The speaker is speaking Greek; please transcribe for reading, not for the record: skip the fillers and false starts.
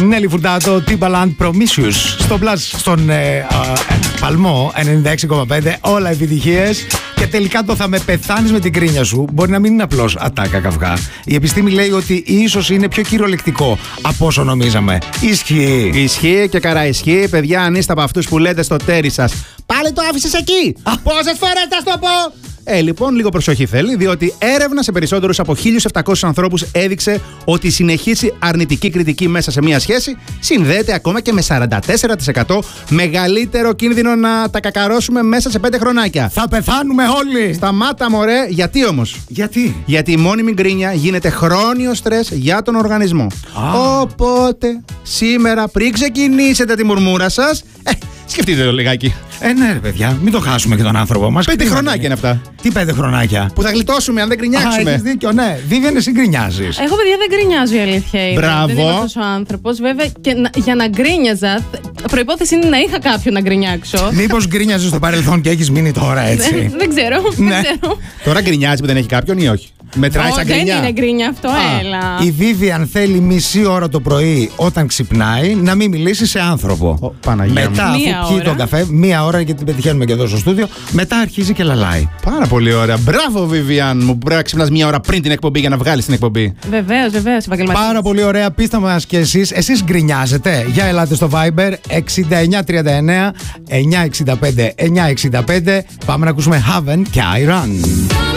Νέλη Φουρτάτο, Timbaland, Promiscuous. Στον Παλμό 96,5. Όλα επιτυχίες. Και τελικά το θα με πεθάνεις με την κρίνια σου μπορεί να μην είναι απλώς ατάκα καυγά. Η επιστήμη λέει ότι ίσως είναι πιο κυριολεκτικό από όσο νομίζαμε. Ισχύει. Ισχύει και καρά ισχύει. Παιδιά, αν είστε από αυτούς που λέτε στο τέρι σας, πάλι το άφησες εκεί. Πόσες φορές θα στο πω. Λοιπόν, λίγο προσοχή θέλει, διότι έρευνα σε περισσότερους από 1.700 ανθρώπους έδειξε ότι η συνεχής αρνητική κριτική μέσα σε μια σχέση συνδέεται ακόμα και με 44% μεγαλύτερο κίνδυνο να τα κακαρώσουμε μέσα σε 5 χρονάκια. Θα πεθάνουμε όλοι! Σταμάτα, μωρέ, γιατί όμως? Γιατί η μόνιμη γκρίνια γίνεται χρόνιο στρες για τον οργανισμό. Οπότε, σήμερα πριν ξεκινήσετε τη μουρμούρα σας, σκεφτείτε το λιγάκι. Ναι, ρε παιδιά, μην το χάσουμε και τον άνθρωπο μας. 5 χρονάκια είναι αυτά. Τι 5 χρονάκια? Που θα γλιτώσουμε αν δεν γκρινιάξουμε. Έχεις δίκιο, ναι. Βίβιαν, εσύ γκρινιάζεις. Εγώ, παιδιά, δεν γκρινιάζω, η αλήθεια είναι. Μπράβο. Δεν είμαι τόσο άνθρωπος. Βέβαια, και για να γκρίνιαζα, προϋπόθεση είναι να είχα κάποιον να γκρινιάξω. Μήπως γκρίνιαζες στο παρελθόν και έχεις μείνει τώρα έτσι? Δεν ξέρω. Ναι. Τώρα γκρινιάζει που δεν έχει κάποιον ή όχι? Μετράει σαν γκρινιά. Δεν είναι γκρίνια αυτό, έλα. Η Βίβιαν θέλει μισή ώρα το πρωί όταν ξυπνάει να μην μιλήσει σε άνθρωπο. Παναγία μου. Μετά, αφού πιει τον καφέ, μία ώρα και την πετυχαίνουμε και εδώ στο στούντιο, μετά αρχίζει και λαλάει. Πάρα πολύ ωραία. Μπράβο, Vivian μου, που πρέπει να ξυπνάς μία ώρα πριν την εκπομπή για να βγάλεις την εκπομπή. Βεβαίως, επαγγελματίας. Πάρα πολύ ωραία. Πείστε μας και εσείς. Εσείς γκρινιάζετε? Για ελάτε στο Viber 6939 965 965. Πάμε να ακούσουμε Haven και I Run.